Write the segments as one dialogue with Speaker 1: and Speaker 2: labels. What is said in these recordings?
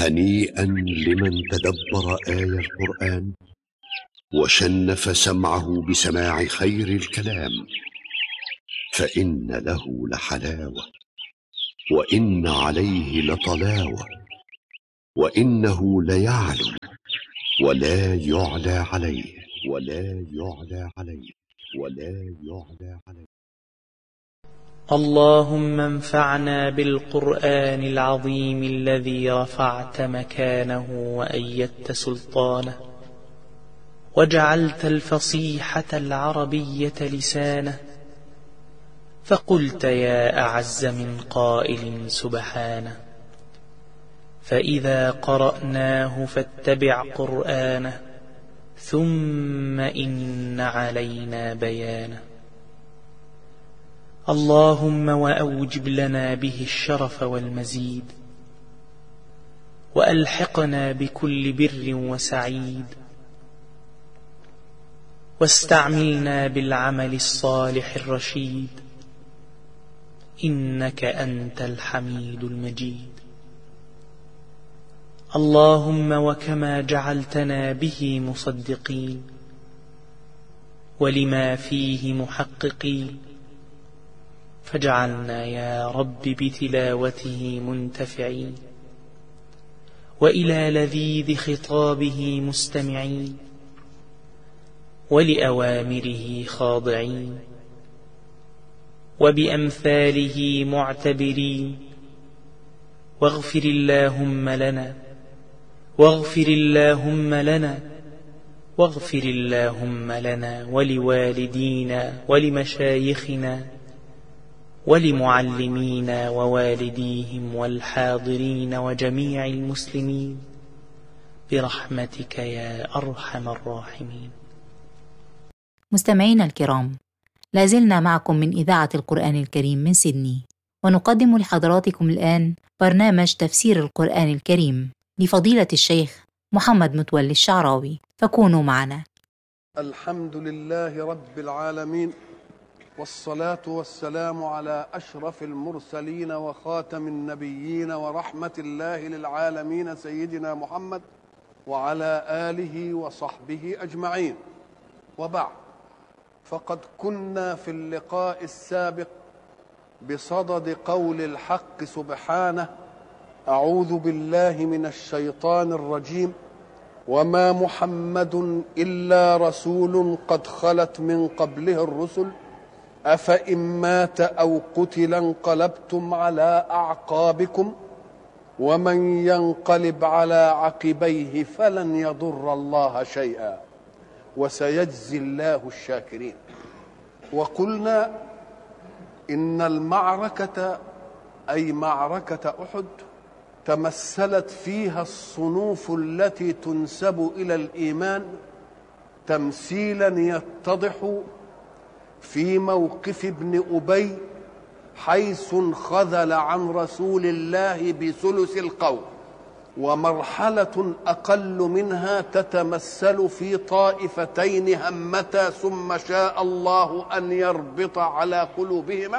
Speaker 1: هنيئا لمن تدبر آي القرآن وشنف سمعه بسماع خير الكلام، فإن له لحلاوة وإن عليه لطلاوة، وإنه ليعلو ولا يعلى عليه
Speaker 2: اللهم انفعنا بالقرآن العظيم الذي رفعت مكانه وأيدت سلطانه، وجعلت الفصيحة العربية لسانه، فقلت يا أعز من قائل سبحانه. فإذا قرأناه فاتبع قرآنه، ثم إن علينا بيانه. اللهم وأوجب لنا به الشرف والمزيد، وألحقنا بكل بر وسعيد، واستعملنا بالعمل الصالح الرشيد، إنك أنت الحميد المجيد. اللهم وكما جعلتنا به مصدقين ولما فيه محققين، فاجعلنا يا رب بتلاوته منتفعين، وإلى لذيذ خطابه مستمعين، ولأوامره خاضعين، وبأمثاله معتبرين. واغفر اللهم لنا، واغفر اللهم لنا، واغفر اللهم لنا ولوالدينا ولمشايخنا ولمعلمينا ووالديهم والحاضرين وجميع المسلمين برحمتك يا أرحم الراحمين.
Speaker 3: مستمعينا الكرام، لازلنا معكم من إذاعة القرآن الكريم من سيدني، ونقدم لحضراتكم الآن برنامج تفسير القرآن الكريم لفضيلة الشيخ محمد متولي الشعراوي، فكونوا معنا.
Speaker 4: الحمد لله رب العالمين، والصلاة والسلام على أشرف المرسلين وخاتم النبيين ورحمة الله للعالمين سيدنا محمد وعلى آله وصحبه أجمعين. وبعد، فقد كنا في اللقاء السابق بصدد قول الحق سبحانه: أعوذ بالله من الشيطان الرجيم، وما محمد إلا رسول قد خلت من قبله الرسل أفإن مات أو قتل انقلبتم على أعقابكم ومن ينقلب على عقبيه فلن يضر الله شيئا وسيجزي الله الشاكرين. وقلنا إن المعركة أي معركة أحد تمثلت فيها الصنوف التي تنسب إلى الإيمان تمثيلا يتضح في موقف ابن أبي، حيث انخذل عن رسول الله بثلث القوم، ومرحلة أقل منها تتمثل في طائفتين همتا ثم شاء الله أن يربط على قلوبهما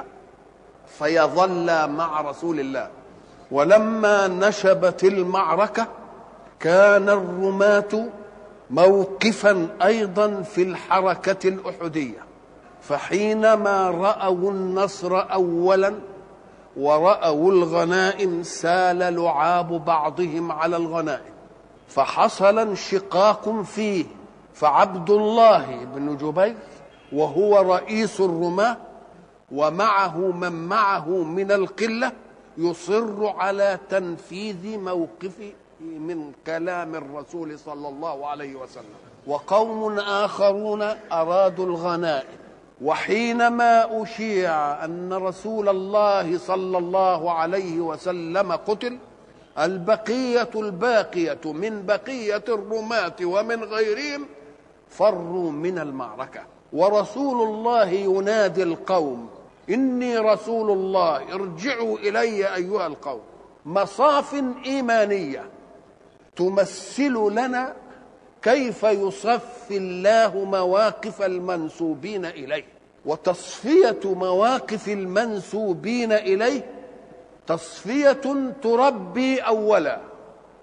Speaker 4: فيظلا مع رسول الله. ولما نشبت المعركة كان الرماة موقفا أيضا في الحركة الأحدية، فحينما رأوا النصر أولا ورأوا الغنائم سال لعاب بعضهم على الغنائم، فحصل انشقاق فيه، فعبد الله بن جبير وهو رئيس الرماة ومعه من معه من القلة يصر على تنفيذ موقفه من كلام الرسول صلى الله عليه وسلم، وقوم آخرون أرادوا الغنائم. وحينما أشيع أن رسول الله صلى الله عليه وسلم قتل، البقية الباقية من بقية الرماة ومن غيرهم فروا من المعركة، ورسول الله ينادي القوم: إني رسول الله ارجعوا إلي أيها القوم. مصاف إيمانية تمثل لنا كيف يصفي الله مواقف المنسوبين إليه، وتصفية مواقف المنسوبين إليه تصفية تربي أولا،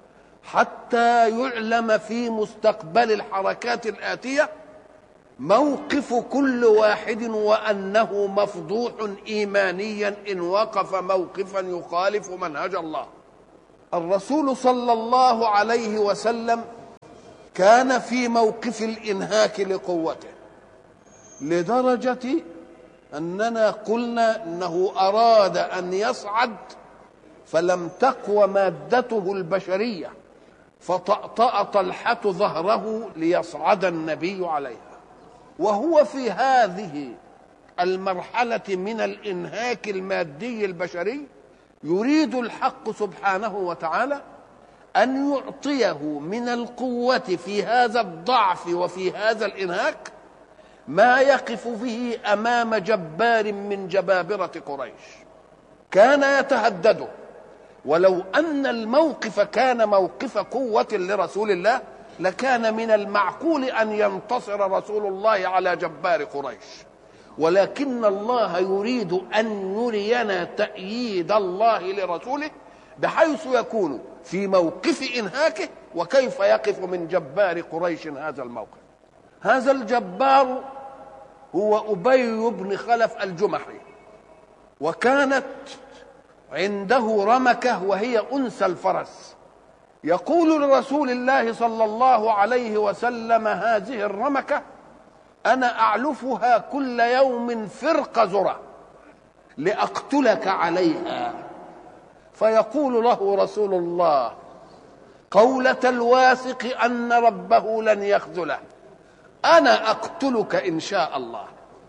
Speaker 4: حتى يعلم في مستقبل الحركات الآتية موقف كل واحد، وأنه مفضوح إيمانيا إن وقف موقفا يخالف منهج الله. الرسول صلى الله عليه وسلم كان في موقف الإنهاك لقوته، لدرجة أننا قلنا أنه أراد أن يصعد فلم تقوى مادته البشرية، فطأطأ طلحة ظهره ليصعد النبي عليها. وهو في هذه المرحلة من الإنهاك المادي البشري يريد الحق سبحانه وتعالى أن يعطيه من القوة في هذا الضعف وفي هذا الإنهاك ما يقف به أمام جبار من جبابرة قريش كان يتهدده. ولو أن الموقف كان موقف قوة لرسول الله لكان من المعقول أن ينتصر رسول الله على جبار قريش، ولكن الله يريد أن يرينا تأييد الله لرسوله بحيث يكون في موقف إنهاكه وكيف يقف من جبار قريش هذا الموقف. هذا الجبار هو أبي بن خلف الجمحي، وكانت عنده رمكة وهي أنثى الفرس. يقول لرسول الله صلى الله عليه وسلم: هذه الرمكة أنا أعلفها كل يوم فرق ذرة لأقتلك عليها. فيقول له رسول الله قولة الواثق أن ربه لن يخذله: أنا أقتلك إن شاء الله.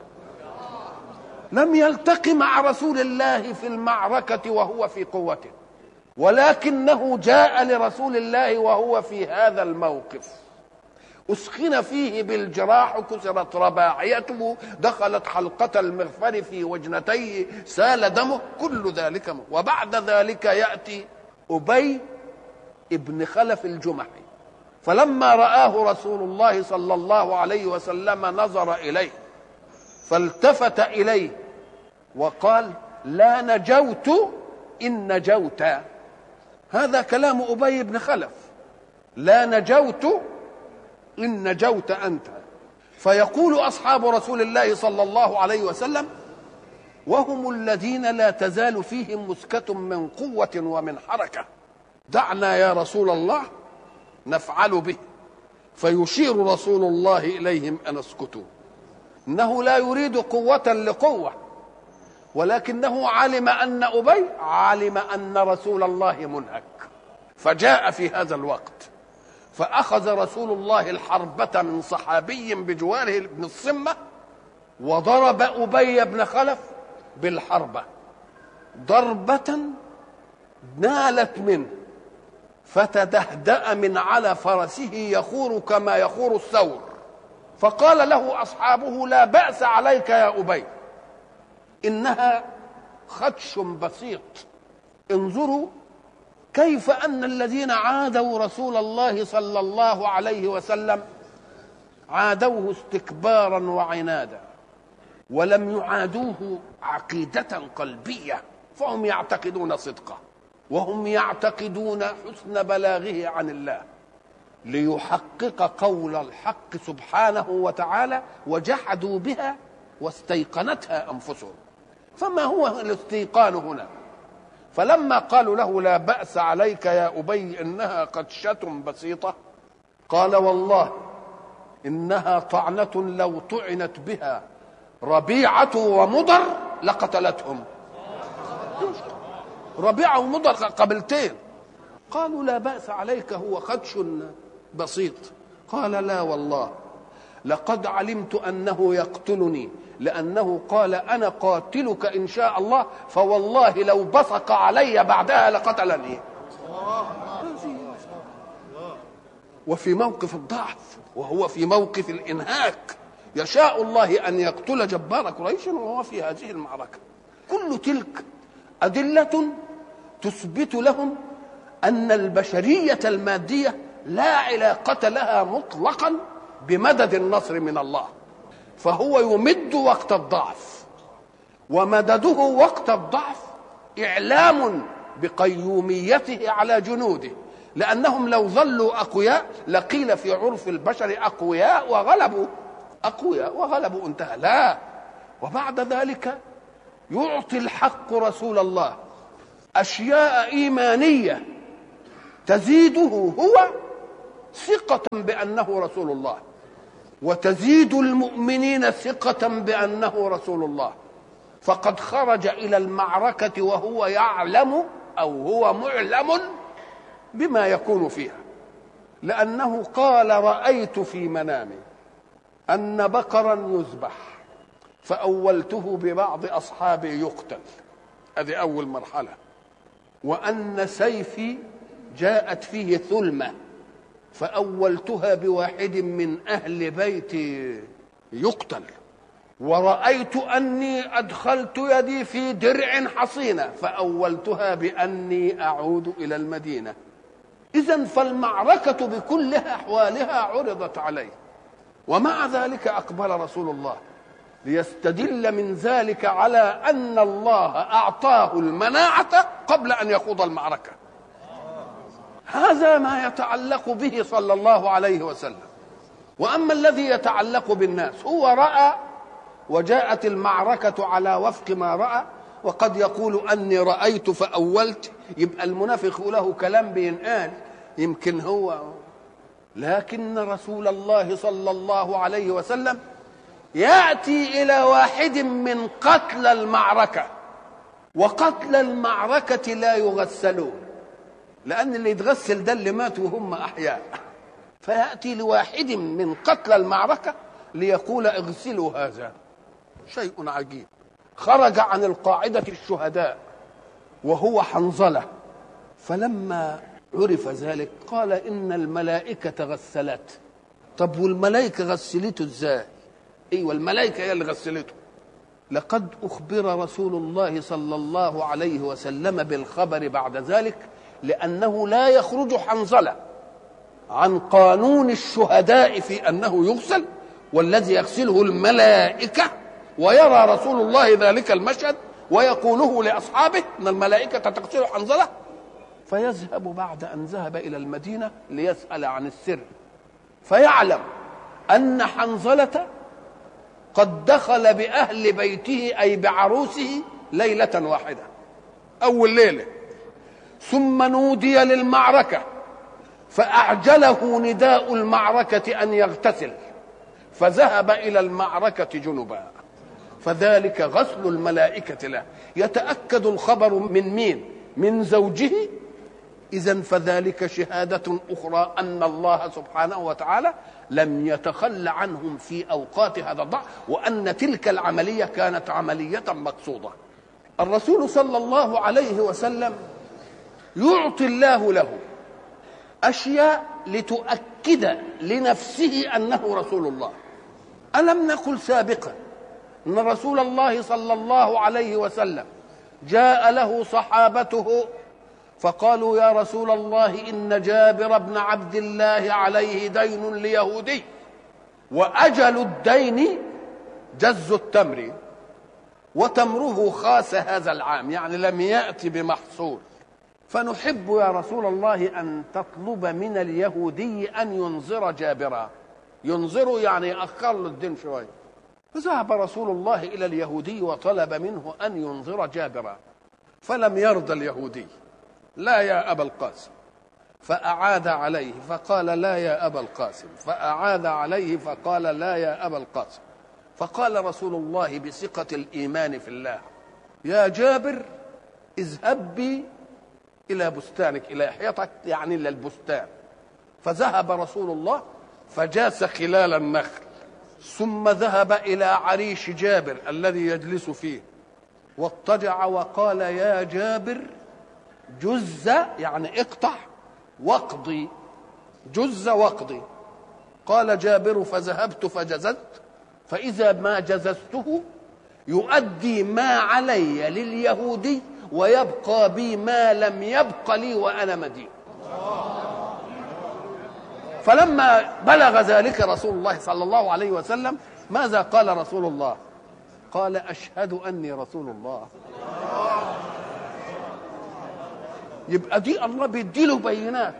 Speaker 4: لم يلتقي مع رسول الله في المعركة وهو في قوته، ولكنه جاء لرسول الله وهو في هذا الموقف، أسخن فيه بالجراح، كسرت رباعيته، دخلت حلقة المغفر في وجنتيه، سال دمه، كل ذلك. وبعد ذلك يأتي أبي ابن خلف الجمحي، فلما رآه رسول الله صلى الله عليه وسلم نظر إليه فالتفت إليه وقال: لا نجوت إن نجوت. هذا كلام أبي بن خلف، لا نجوت إن نجوت أنت. فيقول أصحاب رسول الله صلى الله عليه وسلم وهم الذين لا تزال فيهم مسكة من قوة ومن حركة: دعنا يا رسول الله نفعل به. فيشير رسول الله إليهم أن اسكتوا. إنه لا يريد قوة لقوة، ولكنه علم أن أبي علم أن رسول الله منهك، فجاء في هذا الوقت فأخذ رسول الله الحربة من صحابي بجواره ابن الصمة وضرب أبي بن خلف بالحربة ضربة نالت منه فتدهدأ من على فرسه يخور كما يخور الثور. فقال له أصحابه: لا بأس عليك يا أبي، إنها خدش بسيط. انظروا كيف أن الذين عادوا رسول الله صلى الله عليه وسلم عادوه استكبارا وعنادا، ولم يعادوه عقيدة قلبية، فهم يعتقدون صدقه وهم يعتقدون حسن بلاغه عن الله، ليحقق قول الحق سبحانه وتعالى: وجحدوا بها واستيقنتها أنفسهم. فما هو الاستيقان هنا؟ فلما قالوا له: لا بأس عليك يا أبي، إنها قدشة بسيطة، قال: والله إنها طعنة لو طعنت بها ربيعة ومضر لقتلتهم. ربيعة ومضر قبلتين. قالوا: لا بأس عليك، هو خدش بسيط. قال: لا والله لقد علمت أنه يقتلني، لأنه قال: أنا قاتلك إن شاء الله، فوالله لو بصق علي بعدها لقتلني. وفي موقف الضعف وهو في موقف الإنهاك يشاء الله أن يقتل جبار قريش وهو في هذه المعركة. كل تلك أدلة تثبت لهم أن البشرية المادية لا علاقة لها مطلقا بمدد النصر من الله، فهو يمد وقت الضعف، ومدده وقت الضعف إعلام بقيوميته على جنوده، لأنهم لو ظلوا أقوياء لقيل في عرف البشر أقوياء وغلبوا، أقوياء وغلبوا، انتهى. لا، وبعد ذلك يعطي الحق رسول الله أشياء إيمانية تزيده هو ثقة بأنه رسول الله، وتزيد المؤمنين ثقة بأنه رسول الله. فقد خرج إلى المعركة وهو يعلم أو هو معلم بما يكون فيها، لأنه قال: رأيت في منامي أن بقرا يذبح فأولته ببعض أصحابي يقتل، هذه أول مرحلة، وأن سيفي جاءت فيه ثلمة فأولتها بواحد من أهل بيتي يقتل، ورأيت أني أدخلت يدي في درع حصينة فأولتها بأني أعود إلى المدينة. إذن فالمعركة بكل أحوالها عرضت عليه، ومع ذلك أقبل رسول الله ليستدل من ذلك على أن الله أعطاه المناعة قبل أن يخوض المعركة. هذا ما يتعلق به صلى الله عليه وسلم. وأما الذي يتعلق بالناس، هو رأى وجاءت المعركة على وفق ما رأى، وقد يقول أني رأيت فأولت، يبقى المنافق له كلام بينقال يمكن هو، لكن رسول الله صلى الله عليه وسلم يأتي إلى واحد من قتل المعركة، وقتل المعركة لا يغسلون، لأن اللي يتغسل ده اللي مات وهم أحياء، فيأتي لواحد من قتل المعركة ليقول: اغسلوا هذا. شيء عجيب. خرج عن القاعدة الشهداء وهو حنظلة، فلما عرف ذلك قال: إن الملائكة غسلت. طب والملائكة غسلته ازاي؟ ايوه الملائكة هي اللي غسلته. لقد أخبر رسول الله صلى الله عليه وسلم بالخبر بعد ذلك، لأنه لا يخرج حنظلة عن قانون الشهداء في أنه يغسل، والذي يغسله الملائكة، ويرى رسول الله ذلك المشهد ويقوله لأصحابه أن الملائكة تغسل حنظلة، فيذهب بعد أن ذهب إلى المدينة ليسأل عن السر، فيعلم أن حنظلة قد دخل بأهل بيته أي بعروسه ليلة واحدة، أول ليلة، ثم نودي للمعركة فأعجله نداء المعركة أن يغتسل، فذهب إلى المعركة جنبا، فذلك غسل الملائكة له. يتأكد الخبر من مين؟ من زوجه. إذن فذلك شهادة أخرى أن الله سبحانه وتعالى لم يتخلى عنهم في أوقات هذا الضعف، وأن تلك العملية كانت عملية مقصودة. الرسول صلى الله عليه وسلم يعطي الله له أشياء لتؤكد لنفسه أنه رسول الله. ألم نقل سابقا أن رسول الله صلى الله عليه وسلم جاء له صحابته فقالوا: يا رسول الله إن جابر بن عبد الله عليه دين ليهودي، وأجل الدين جز التمر، وتمره خاس هذا العام، يعني لم يأتي بمحصول، فنحب يا رسول الله أن تطلب من اليهودي أن ينظر جابرا. ينظر يعني يأخر له الدين شوية. فذهب رسول الله إلى اليهودي وطلب منه أن ينظر جابرا، فلم يرضى اليهودي: لا يا أبا القاسم. فأعاد عليه فقال: لا يا أبا القاسم. فأعاد عليه فقال: لا يا أبا القاسم. فقال رسول الله بثقة الإيمان في الله: يا جابر اذهب بي إلى بستانك، إلى حيطك، يعني إلى البستان. فذهب رسول الله فجاس خلال النخل، ثم ذهب إلى عريش جابر الذي يجلس فيه، واضطجع وقال: يا جابر جز، يعني اقطع، واقضي، جز واقضي. قال جابر: فذهبت فجززت، فإذا ما جززته يؤدي ما علي لليهودي ويبقى بي ما لم يبق لي وأنا مدين. فلما بلغ ذلك رسول الله صلى الله عليه وسلم ماذا قال رسول الله؟ قال: أشهد أني رسول الله. يبقى دي الله بيديله بينات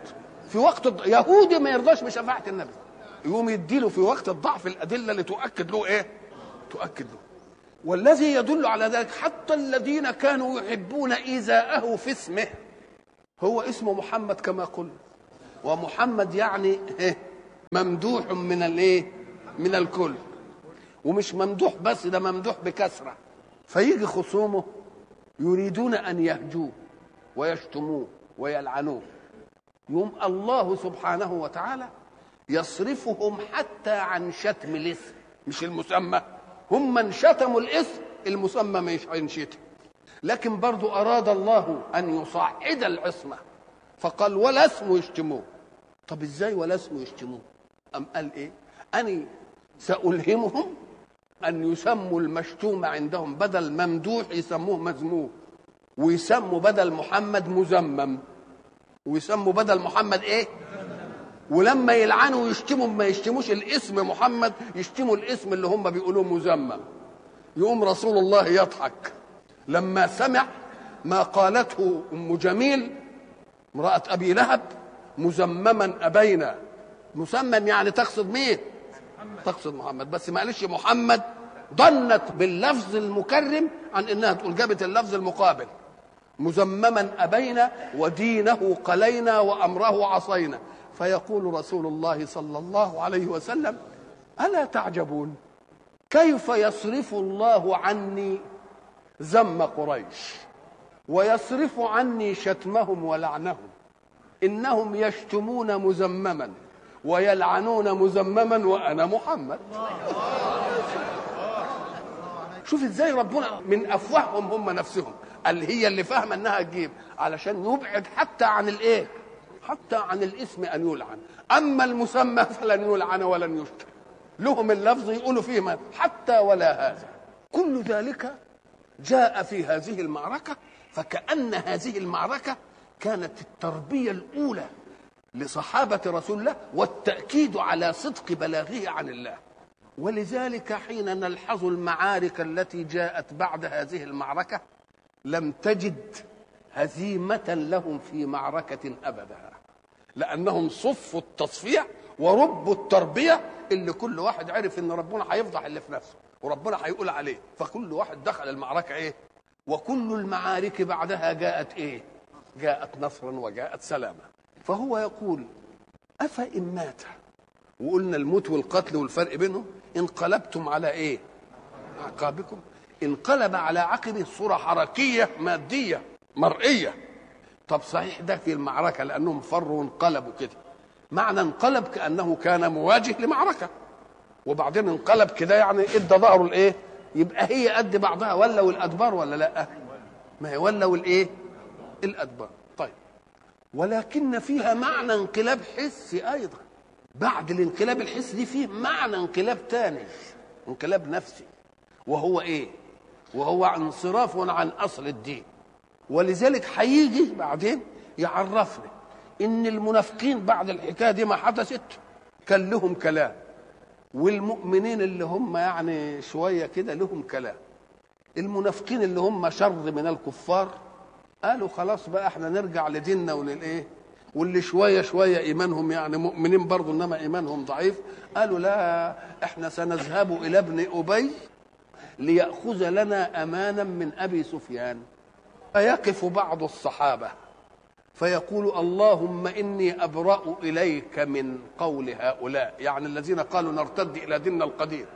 Speaker 4: في وقت يهودي ما يرضاش بشفاعة النبي، يقوم يديله في وقت الضعف الأدلة اللي تؤكد له إيه؟ تؤكد له. والذي يدل على ذلك حتى الذين كانوا يحبون إيذاءه في اسمه، هو اسمه محمد كما قلنا، ومحمد يعني ممدوح من الايه؟ من الكل، ومش ممدوح بس، ده ممدوح بكثرة. فيجي خصومه يريدون أن يهجوه ويشتموه ويلعنوه، يوم الله سبحانه وتعالى يصرفهم حتى عن شتم الاسم مش المسمى. هم من شتموا الاسم، المسمى مش هينشتم، لكن برضو أراد الله أن يصعد العصمة فقال ولا اسمه يشتموه. طب ازاي ولا اسمه يشتموه؟ أم قال ايه؟ أني سألهمهم أن يسموا المشتوم عندهم بدل ممدوح يسموه مذموم، ويسموا بدل محمد مذمم، ويسموا بدل محمد ايه؟ ولما يلعنوا ويشتموا ما يشتموش الاسم محمد، يشتموا الاسم اللي هم بيقولوه مذمم. يقوم رسول الله يضحك لما سمع ما قالته ام جميل امرأة ابي لهب مذمما ابينا. مسمم يعني تقصد مين؟ تقصد محمد، بس ما قالش محمد، ضنت باللفظ المكرم عن انها تقول، جابت اللفظ المقابل مذمما ابينا ودينه قلينا وامره عصينا. فيقول رسول الله صلى الله عليه وسلم ألا تعجبون كيف يصرف الله عني ذم قريش ويصرف عني شتمهم ولعنهم، إنهم يشتمون مذمما ويلعنون مذمما وأنا محمد. شوف ازاي ربنا من أفواههم هم نفسهم اللي هي اللي فاهمة انها تجيب، علشان يبعد حتى عن الايه؟ حتى عن الاسم ان يلعن. اما المسمى فلن يلعن ولن يشتم، لهم اللفظ يقولوا فيه ما حتى ولا هذا. كل ذلك جاء في هذه المعركة، فكأن هذه المعركة كانت التربية الأولى لصحابة رسول الله والتأكيد على صدق بلاغه عن الله. ولذلك حين نلحظ المعارك التي جاءت بعد هذه المعركة لم تجد هزيمة لهم في معركة أبدا، لأنهم صفوا التصفية وربوا التربية اللي كل واحد عرف إن ربنا هيفضح اللي في نفسه وربنا هيقول عليه، فكل واحد دخل المعركة إيه؟ وكل المعارك بعدها جاءت إيه؟ جاءت نصرا وجاءت سلاما. فهو يقول أفإن مات، وقلنا الموت والقتل والفرق بينهم، انقلبتم على إيه؟ عقابكم. انقلب على عقبه صورة حركية مادية مرئية. طب صحيح ده في المعركة لأنهم فروا وانقلبوا كده، معنى انقلب كأنه كان مواجه لمعركة، وبعدين انقلب كده يعني ادى ظهره الايه؟ يبقى هي قد بعضها ولوا الأدبار ولا لا؟ ما هي ولوا الايه؟ الأدبار. طيب ولكن فيها معنى انقلاب حسي أيضا. بعد الانقلاب الحسي دي فيه معنى انقلاب تاني، انقلاب نفسي، وهو ايه؟ وهو انصراف عن أصل الدين. ولذلك هيجي بعدين يعرفنا ان المنافقين بعد الحكايه دي ما حدثت كان لهم كلام، والمؤمنين اللي هم يعني شويه كده لهم كلام. المنافقين اللي هم شر من الكفار قالوا خلاص بقى احنا نرجع لديننا وللايه، واللي شويه شويه ايمانهم يعني مؤمنين برضه انما ايمانهم ضعيف قالوا لا احنا سنذهب الى ابن ابي ليأخذ لنا امانا من ابي سفيان. فيقف بعض الصحابة فيقول اللهم إني أبرأ إليك من قول هؤلاء، يعني الذين قالوا نرتد إلى ديننا القديم،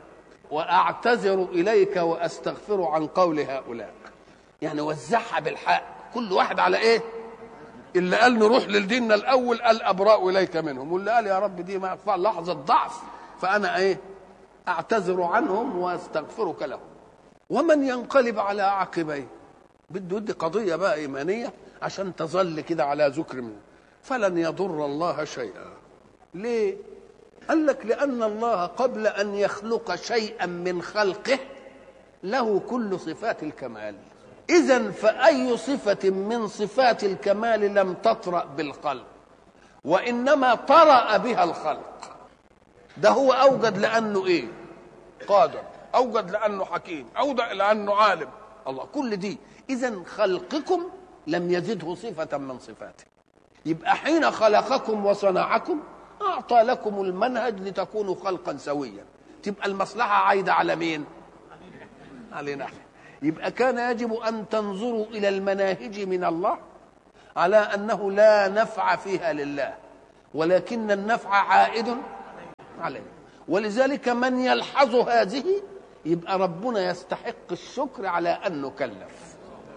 Speaker 4: وأعتذر إليك وأستغفر عن قول هؤلاء. يعني وزعها بالحق، كل واحد على إيه؟ اللي قال نروح لديننا الأول قال أبرأ إليك منهم، واللي قال يا رب دي ما ينفع لحظة ضعف فأنا إيه؟ أعتذر عنهم وأستغفرك لهم. ومن ينقلب على عقبيه بده يدي قضية بقى إيمانية عشان تظل كده على ذكر منه، فلن يضر الله شيئا. ليه؟ قال لك لأن الله قبل أن يخلق شيئا من خلقه له كل صفات الكمال. إذن فأي صفة من صفات الكمال لم تطرأ بالخلق، وإنما طرأ بها الخلق. ده هو أوجد لأنه إيه؟ قادر، أوجد لأنه حكيم، أوجد لأنه عالم. الله كل دي إذن خلقكم لم يزده صفة من صفاته، يبقى حين خلقكم وصنعكم أعطى لكم المنهج لتكونوا خلقا سويا. تبقى المصلحة عايدة على مين؟ علينا. يبقى كان يجب أن تنظروا إلى المناهج من الله على أنه لا نفع فيها لله، ولكن النفع عائد عليه. ولذلك من يلحظ هذه يبقى ربنا يستحق الشكر على أن نكلف.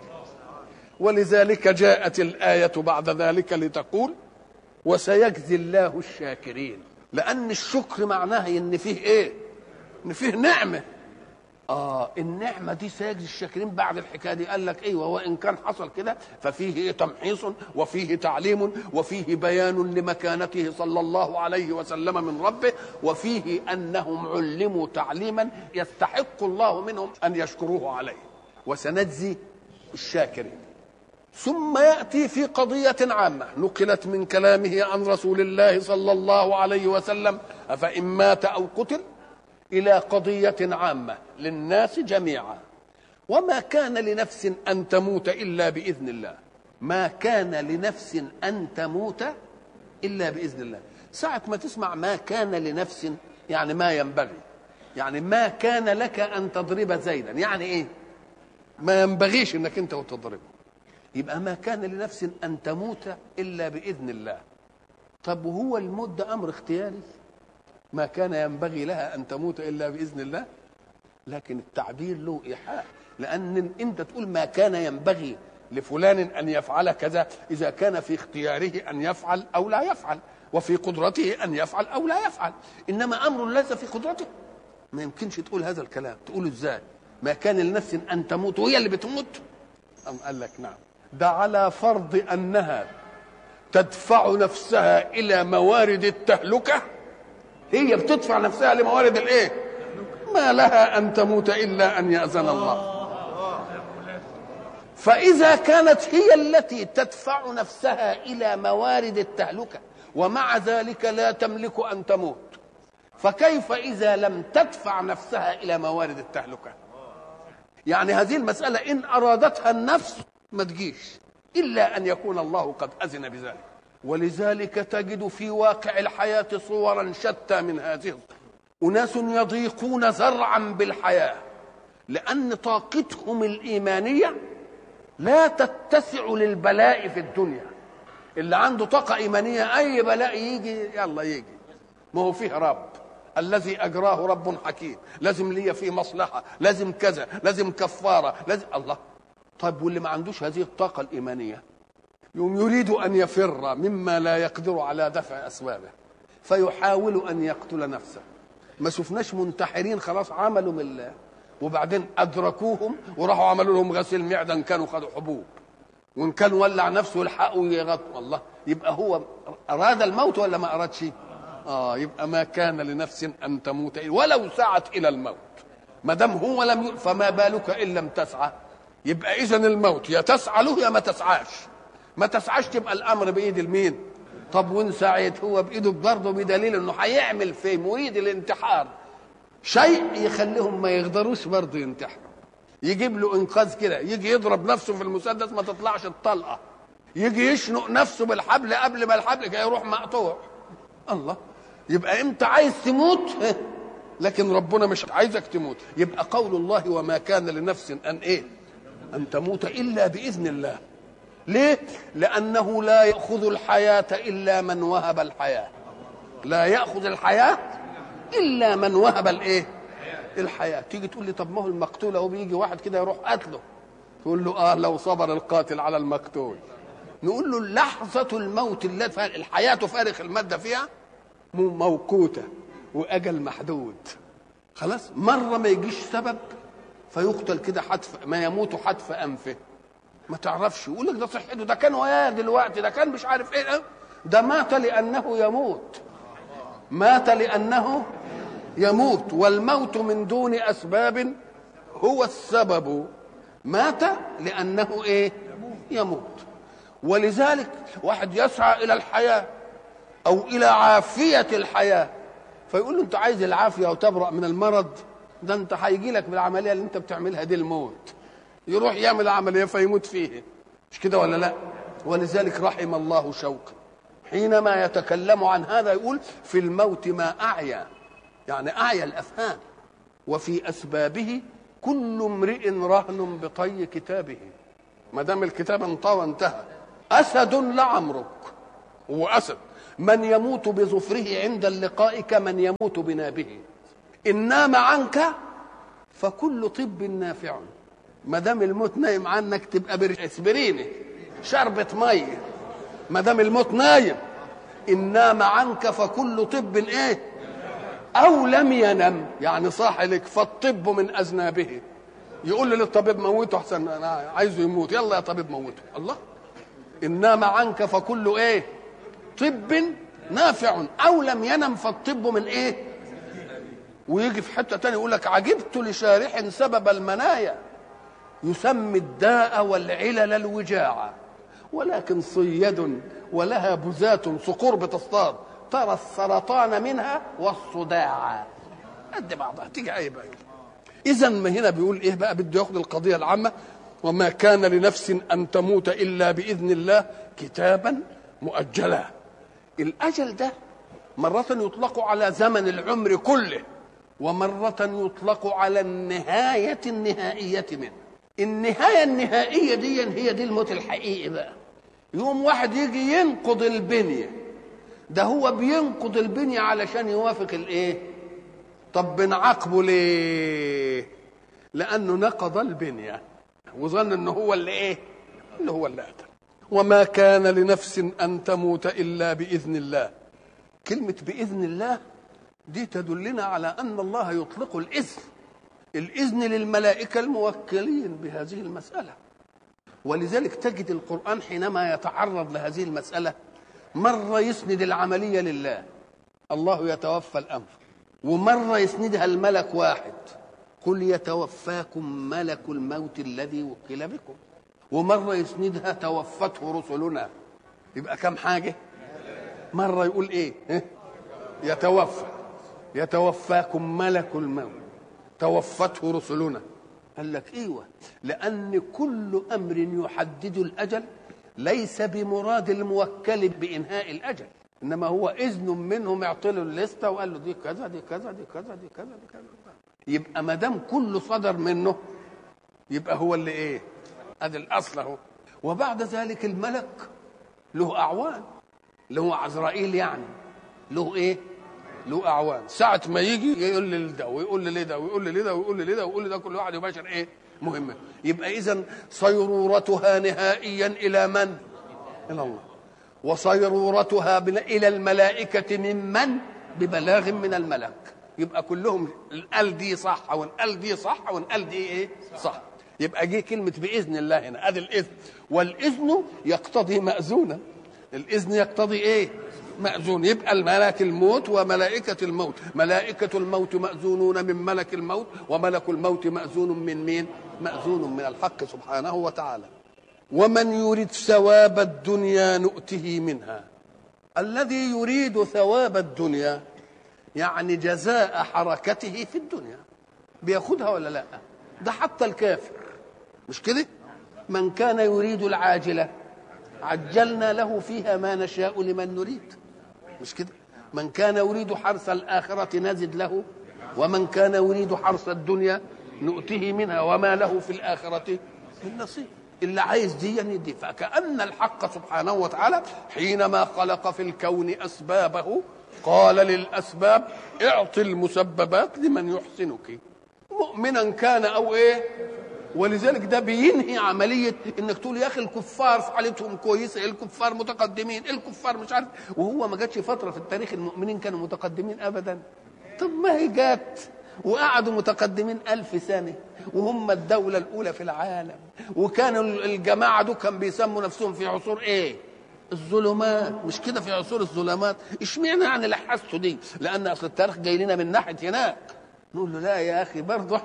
Speaker 4: ولذلك جاءت الآية بعد ذلك لتقول وسيجزي الله الشاكرين، لأن الشكر معناه إن فيه إيه؟ إن فيه نعمة. النعمة دي سيجزي الشاكرين. بعد الحكاية دي قال لك ايوه، وان كان حصل كده ففيه تمحيص وفيه تعليم وفيه بيان لمكانته صلى الله عليه وسلم من ربه، وفيه انهم علموا تعليما يستحق الله منهم ان يشكروه عليه. وسنجزي الشاكرين. ثم يأتي في قضية عامة نقلت من كلامه عن رسول الله صلى الله عليه وسلم أفإن مات أو قتل، إلى قضية عامة للناس جميعا. وما كان لنفس أن تموت إلا بإذن الله. ما كان لنفس أن تموت إلا بإذن الله. ساعة ما تسمع ما كان لنفس يعني ما ينبغي، يعني ما كان لك أن تضرب زيدا، يعني إيه؟ ما ينبغيش أنك أنت وتضربه. يبقى ما كان لنفس أن تموت إلا بإذن الله. طب وهو الموت ده أمر اختياري؟ ما كان ينبغي لها أن تموت إلا بإذن الله. لكن التعبير له إيحاء، لأن أنت تقول ما كان ينبغي لفلان أن يفعل كذا إذا كان في اختياره أن يفعل أو لا يفعل، وفي قدرته أن يفعل أو لا يفعل. إنما أمر ليس في قدرته ما يمكنش تقول هذا الكلام. تقول إزاي ما كان لنفس أن تموت وهي اللي بتموت؟ أم قال لك نعم، ده على فرض أنها تدفع نفسها إلى موارد التهلكة. هي بتدفع نفسها لموارد الايه؟ ما لها ان تموت الا ان يأذن الله. فاذا كانت هي التي تدفع نفسها الى موارد التهلكة ومع ذلك لا تملك ان تموت، فكيف اذا لم تدفع نفسها الى موارد التهلكة؟ يعني هذه المسألة ان ارادتها النفس ما تجيش الا ان يكون الله قد اذن بذلك. ولذلك تجد في واقع الحياة صورا شتى من هذه. أناس يضيقون ذرعا بالحياة لأن طاقتهم الإيمانية لا تتسع للبلاء في الدنيا. اللي عنده طاقة إيمانية أي بلاء يجي يلا يجي، ما هو فيه رب الذي أجراه رب حكيم، لازم لي فيه مصلحة، لازم كذا، لازم كفارة، لازم الله. طيب واللي ما عندوش هذه الطاقة الإيمانية يوم يريد أن يفر مما لا يقدر على دفع أسبابه فيحاول أن يقتل نفسه. ما شفناش منتحرين خلاص عملوا من الله وبعدين أدركوهم وراحوا عملوا لهم غسيل معدة إن كانوا خدوا حبوب، وإن كان ولع نفسه يلحقوا يغطوا. الله، يبقى هو أراد الموت ولا ما أرادش؟ يبقى ما كان لنفس أن تموت ولو سعت إلى الموت. ما دام هو لم فما بالك إن لم تسعى. يبقى إذن الموت يا تسعى له يا ما تسعاش. ما تسعاش تبقى الامر بايد المين؟ طب وان سعيت هو بايده برضه، بدليل انه هيعمل في مريد الانتحار شيء يخليهم ما يقدروش برضه ينتحروا. يجيب له انقاذ كده، يجي يضرب نفسه في المسدس ما تطلعش الطلقه، يجي يشنق نفسه بالحبل قبل ما الحبل يروح مقطوع. الله، يبقى انت عايز تموت لكن ربنا مش عايزك تموت. يبقى قول الله وما كان لنفس ان ايه؟ ان تموت الا باذن الله. ليه؟ لأنه لا يأخذ الحياة إلا من وهب الحياة. لا يأخذ الحياة إلا من وهب الإيه؟ الحياة. تيجي تقول لي طب ما هو المقتول أهو بيجي واحد كده يروح قتله، تقول له لو صبر القاتل على المقتول. نقول له لحظة الموت التي الحياة فارغ المادة فيها موقوتة وأجل محدود. خلاص، مرة ما يجيش سبب فيقتل كده حتف، ما يموت حتف أنفه، ما تعرفش. يقول لك ده صحته، ده كان وياه دلوقتي، ده كان مش عارف ايه، ده مات لانه يموت. مات لانه يموت، والموت من دون اسباب هو السبب. مات لانه ايه؟ يموت. ولذلك واحد يسعى الى الحياه او الى عافيه الحياه فيقول له انت عايز العافيه وتبرأ من المرض، ده انت هيجي لك بالعمليه اللي انت بتعملها دي الموت. يروح يعمل عمليه فيموت فيه، مش كده ولا لا؟ ولذلك رحم الله شوقي حينما يتكلم عن هذا يقول في الموت ما أعيا، يعني أعيا الأفهام، وفي أسبابه كل امرئ رهن بطي كتابه. ما دام الكتاب انطوى وانتهى. أسد لعمرك، هو أسد، من يموت بظفره عند اللقاء كمن يموت بنابه. إن نام عنك فكل طب نافع. ما دام الموت نايم عنك تبقى اسبريني شربة مية. ما دام الموت نايم، إن نام عنك فكل طب ايه؟ أو لم ينم، يعني صاح لك فالطب من أذنابه. يقول للطبيب موته أحسن، أنا عايزه يموت، يلا يا طبيب موته. الله، إن نام عنك فكل ايه؟ طب نافع، أو لم ينم فالطب من ايه؟ ويجي في حتة تانية يقول لك عجبت لشارح سبب المنايا، يسمي الداء والعلل الوجاعة، ولكن صيد ولها بزات صقور بتصطاد، ترى السرطان منها والصداع قد بعضها، تيجي اي بقى. اذا ما هنا بيقول ايه بقى؟ بده ياخد القضيه العامه، وما كان لنفس ان تموت الا باذن الله كتابا مؤجلا. الاجل ده مره يطلق على زمن العمر كله، ومره يطلق على النهايه النهائيه منه. النهايه النهائيه دي هي دي الموت الحقيقي بقى. يوم واحد يجي ينقض البنيه، ده هو بينقض البنيه علشان يوافق الايه؟ طب بنعاقبه ليه؟ لانه نقض البنيه وظن انه هو اللي ايه؟ اللي هو اللي قتل. وما كان لنفس ان تموت الا باذن الله. كلمه باذن الله دي تدلنا على ان الله يطلق الاذن للملائكه الموكلين بهذه المساله. ولذلك تجد القرآن حينما يتعرض لهذه المسألة مرة يسند العملية لله، الله يتوفى الأنفس، ومرة يسندها الملك واحد، قل يتوفاكم ملك الموت الذي وكل بكم، ومرة يسندها توفته رسلنا. يبقى كم حاجة؟ مرة يقول ايه؟ يتوفاكم ملك الموت توفته رسلنا. قال لك ايوه، لان كل امر يحدد الاجل ليس بمراد الموكل بانهاء الاجل، انما هو اذن منهم يعطله الليسته وقال له دي كذا دي كذا دي كذا دي كذا دي كذا. يبقى ما دام كله صدر منه يبقى هو اللي ايه؟ ادي الاصل اهو. وبعد ذلك الملك له اعوان، له عزرائيل، يعني له ايه؟ له اعوان. ساعه ما يجي يقول لي ده ويقول لي ده ويقول لي ده ويقول لي ده ويقول لي ده، كل واحد يباشر ايه؟ مهمه. يبقى اذا صيرورتها نهائيا الى من؟ الى الله. وصيرورتها الى الملائكه ممن؟ ببلاغ من الملك. يبقى كلهم القال دي صح والقال دي صح والقال دي ايه؟ صح. يبقى جه كلمه باذن الله هنا، ادي الاذن. والاذن يقتضي ماذونا. الاذن يقتضي ايه؟ مأذون. يبقى الملك الموت وملائكة الموت، ملائكة الموت مأذونون من ملك الموت، وملك الموت مأذون من مين؟ مأذون من الحق سبحانه وتعالى. ومن يريد ثواب الدنيا نؤته منها. الذي يريد ثواب الدنيا يعني جزاء حركته في الدنيا بياخدها ولا لا؟ ده حتى الكافر مش كده؟ من كان يريد العاجلة عجلنا له فيها ما نشاء لمن نريد، مش كده؟ من كان يريد حرث الآخرة نزد له، ومن كان يريد حرث الدنيا نؤته منها وما له في الآخرة من نصيب. اللي عايز دي يدي. فكأن الحق سبحانه وتعالى حينما خلق في الكون أسبابه قال للأسباب اعطي المسببات لمن يحسنك، مؤمنا كان أو إيه. ولذلك ده بينهي عملية انك تقول يا اخي الكفار في حالتهم كويسة، الكفار متقدمين، الكفار مش عارف، وهو ما جاتش فترة في التاريخ المؤمنين كانوا متقدمين ابدا. طب ما هي جات وقعدوا متقدمين 1000 سنة وهم الدولة الاولى في العالم، وكانوا الجماعة دول كانوا بيسموا نفسهم في عصور ايه؟ الظلمات، مش كده؟ في عصور الظلمات. اشمعنى يعني لحظته دي؟ لان اصل التاريخ جاي لنا من ناحية هناك. نقول له لا يا اخي برضه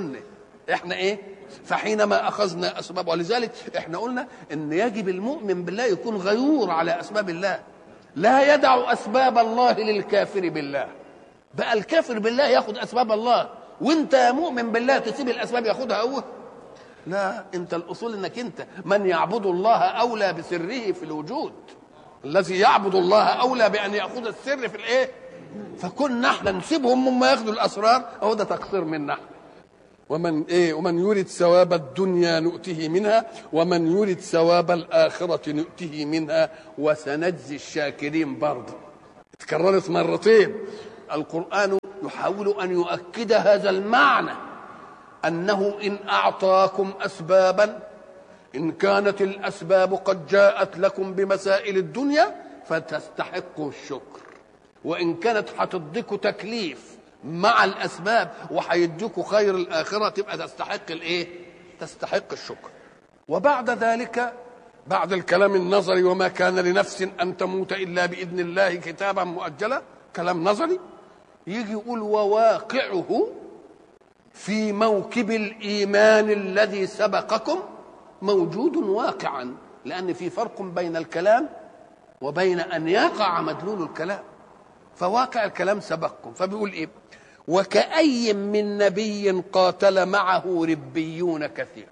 Speaker 4: احنا ايه؟ فحينما اخذنا اسباب. ولذلك احنا قلنا ان يجب المؤمن بالله يكون غيور على اسباب الله، لا يدع اسباب الله للكافر بالله. بقى الكافر بالله ياخد اسباب الله، وانت يا مؤمن بالله تسيب الاسباب ياخدها هو. لا، انت الاصول انك انت من يعبد الله اولى بسره في الوجود. الذي يعبد الله اولى بان ياخذ السر في الايه. فكنا احنا نسيبهم هم ياخذوا الاسرار، اهو ده تقصير منا. ومن يريد ثواب الدنيا نؤته منها ومن يريد ثواب الاخره نؤته منها وسنجزي الشاكرين. برضه اتكررت مرتين. القرآن يحاول ان يؤكد هذا المعنى، انه ان اعطاكم اسبابا، ان كانت الاسباب قد جاءت لكم بمسائل الدنيا فتستحقوا الشكر، وان كانت هتديكوا تكليف مع الاسباب وهيديكوا خير الاخره تبقى تستحق الايه؟ تستحق الشكر. وبعد ذلك، بعد الكلام النظري وما كان لنفس ان تموت الا باذن الله كتابا مؤجلا، كلام نظري، يجي يقول وواقعه في موكب الايمان الذي سبقكم موجود واقعا، لان في فرق بين الكلام وبين ان يقع مدلول الكلام. فواقع الكلام سبقكم، فبيقول ايه؟ وكأي من نبي قاتل معه ربيون كثير.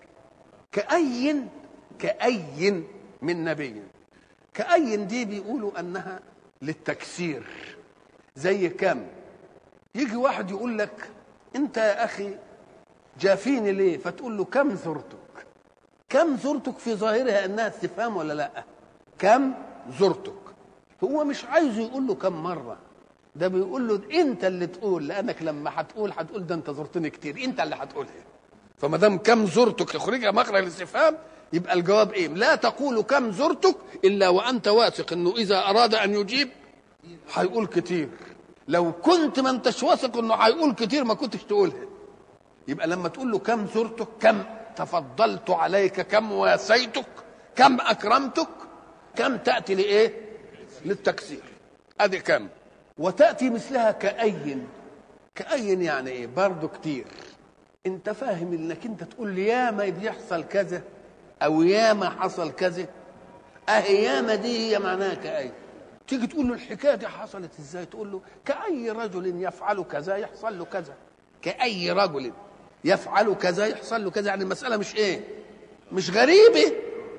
Speaker 4: كأي من نبي. كأي دي بيقولوا انها للتكسير، زي كم. يجي واحد يقول لك انت يا اخي جافيني ليه؟ فتقول له كم زرتك. كم زرتك في ظاهرها انها استفهام ولا لا؟ كم زرتك. هو مش عايز يقول له كم مره، ده بيقول له انت اللي تقول، لانك لما هتقول ده انت زرتني كتير، انت اللي هتقولها. فما دام كم زرتك يخرجها مخرج الاستفهام، يبقى الجواب ايه؟ لا تقول كم زرتك الا وانت واثق انه اذا اراد ان يجيب هيقول كتير. لو كنت ما انتش واثق انه هيقول كتير ما كنتش تقولها. يبقى لما تقول له كم زرتك، كم تفضلت عليك، كم واسيتك، كم اكرمتك، كم تاتي لايه؟ للتكسير. ادي كم. وتاتي مثلها كأي. كأي يعني ايه؟ برضه كتير. انت فاهم انك انت تقول لي يا ما بيحصل كذا او يا ما حصل كذا، اهياما دي هي معناها كأي. تيجي تقول له الحكايه دي حصلت ازاي؟ تقول له كأي رجل يفعل كذا يحصل له كذا. كأي رجل يفعل كذا يحصل له كذا، يعني المساله مش ايه؟ مش غريبه.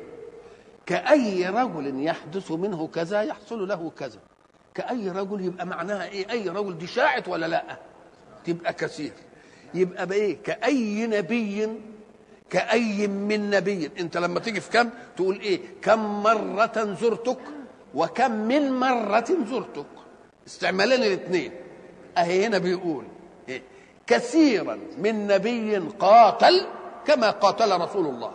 Speaker 4: كأي رجل يحدث منه كذا يحصل له كذا. كأي رجل يبقى معناها ايه؟ اي رجل دي شاعت ولا لا؟ تبقى كثير. يبقى بايه؟ كأي نبي. كأي من نبي. انت لما تيجي في كم تقول ايه؟ كم مرة زرتك وكم من مرة زرتك. استعمالين الاثنين. اهي هنا بيقول إيه؟ كثيرا من نبي قاتل كما قاتل رسول الله،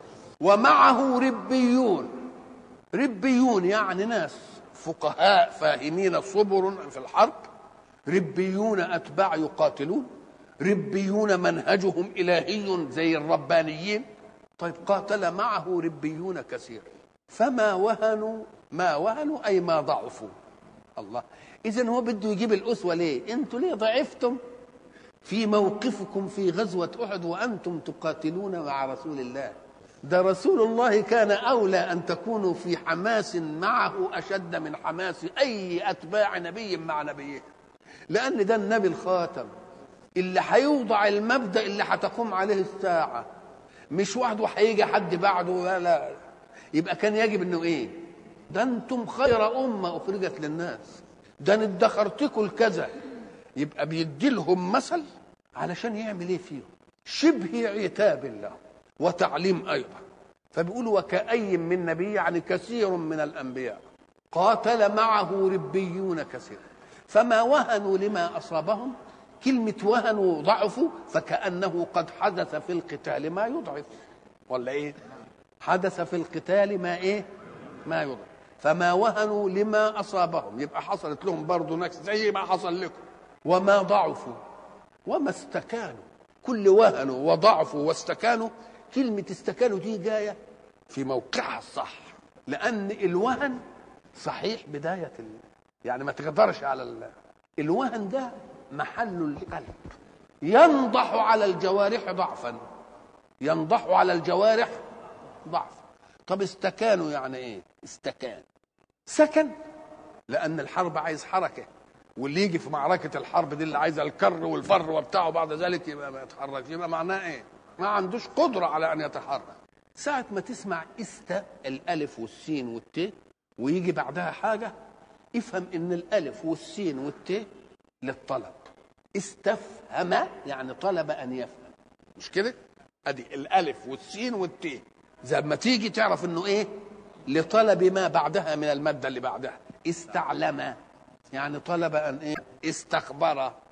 Speaker 4: ومعه ربيون. ربيون يعني ناس فقهاء فاهمين صبر في الحرب. ربيون أتباع يقاتلون. ربيون منهجهم إلهي زي الربانيين. طيب قاتل معه ربيون كثير فما وهنوا. ما وهنوا أي ما ضعفوا. الله. إذن هو بده يجيب الأسوة ليه؟ أنتوا ليه ضعفتم في موقفكم في غزوة أحد وأنتم تقاتلون مع رسول الله؟ ده رسول الله كان أولى أن تكونوا في حماس معه أشد من حماس أي أتباع نبي مع نبيه، لأن ده النبي الخاتم اللي هيوضع المبدأ اللي هتقوم عليه الساعة، مش وحده هيجي حد بعده. لا. يبقى كان يجب انه ايه؟ ده انتم خير أمة أخرجت للناس، ده ندخرتكم الكذا. يبقى بيدي لهم مثل علشان يعمل ايه فيهم؟ شبه عتاب الله وتعليم أيضا. فبيقولوا وكأي من نبي يعني كثير من الأنبياء قاتل معه ربيون كثير فما وهنوا لما أصابهم. كلمة وهنوا ضعفوا فكأنه قد حدث في القتال ما يضعف، ولا إيه؟ حدث في القتال ما إيه؟ ما يضعف. فما وهنوا لما أصابهم، يبقى حصلت لهم برضو نكسة زي ما حصل لكم. وما ضعفوا وما استكانوا. كل وهنوا وضعفوا واستكانوا، كلمة استكانوا دي جاية في موقعها الصح، لأن الوهن صحيح بداية يعني ما تقدرش على الوهن ده محل القلب، ينضح على الجوارح ضعفا. ينضح على الجوارح ضعفا. طب استكانوا يعني ايه؟ استكان سكن، لأن الحرب عايز حركة، واللي يجي في معركة الحرب دي اللي عايزة الكر والفر وبتاعه بعد ذلك يبقى ما يتحركش. يبقى معناه ايه؟ ما عندوش قدرة على أن يتحرك. ساعة ما تسمع الألف والسين والت ويجي بعدها حاجة، افهم إن الألف والسين والت للطلب. استفهم يعني طلب أن يفهم، مش كده؟ أدي الألف والسين والت، زي ما تيجي تعرف إنه إيه؟ لطلب ما بعدها من المادة اللي بعدها. استعلم يعني طلب أن إيه؟ استخبر.